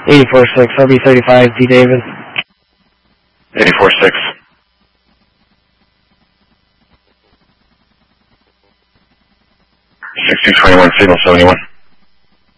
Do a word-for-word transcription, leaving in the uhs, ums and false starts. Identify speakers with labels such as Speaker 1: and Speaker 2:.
Speaker 1: eighty-four six, R B thirty-five, D David.
Speaker 2: eighty-four six. sixty twenty-one, signal seventy-one.